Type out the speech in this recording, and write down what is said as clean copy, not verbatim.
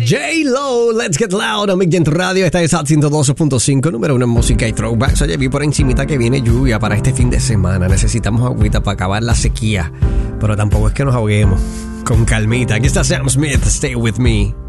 J-Lo, Let's Get Loud, Amic en tu radio. Esta es Hot 112.5, número 1 en música y throwbacks. Oye, vi por encimita que viene lluvia para este fin de semana. Necesitamos agüita para acabar la sequía, pero tampoco es que nos ahoguemos. Con calmita. Aquí está Sam Smith, Stay With Me.